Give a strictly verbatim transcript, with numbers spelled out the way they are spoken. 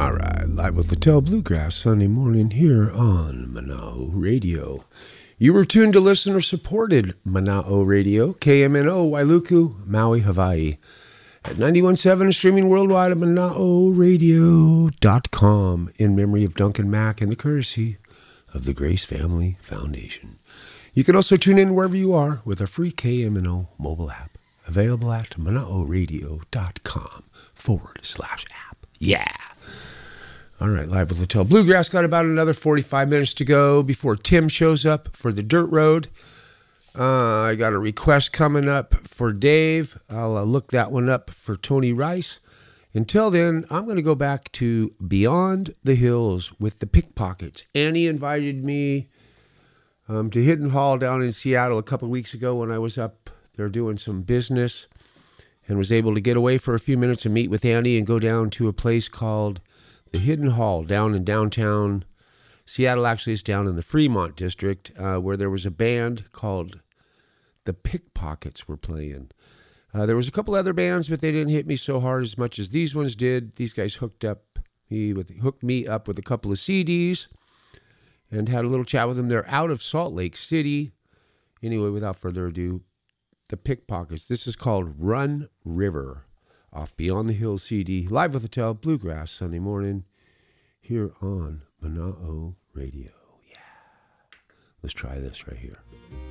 All right, live with Littell Bluegrass Sunday morning here on Mana'o Radio. You were tuned to listener-supported Mana'o Radio, K M N O, Wailuku, Maui, Hawaii, at ninety-one point seven and streaming worldwide at mana'o radio dot com in memory of Duncan Mack and the courtesy of the Grace Family Foundation. You can also tune in wherever you are with a free K M N O mobile app available at mana'o radio dot com forward slash app. Yeah. All right, live with Littell Bluegrass. Got about another forty-five minutes to go before Tim shows up for the Dirt Road. Uh, I got a request coming up for Dave. I'll uh, look that one up for Tony Rice. Until then, I'm going to go back to Beyond the Hills with the Pickpockets. Annie invited me um, to Hidden Hall down in Seattle a couple weeks ago when I was up there doing some business and was able to get away for a few minutes and meet with Annie and go down to a place called the Hidden Hall down in downtown Seattle. Actually, it's down in the Fremont district uh, where there was a band called the Pickpockets were playing. Uh, there was a couple other bands, but they didn't hit me so hard as much as these ones did. These guys hooked up me with hooked me up with a couple of C Ds and had a little chat with them. They're out of Salt Lake City. Anyway, without further ado, the Pickpockets. This is called Run River off Beyond the Hills C D. Live with Littell Bluegrass Sunday morning here on Mana'o Radio. Yeah. Let's try this right here.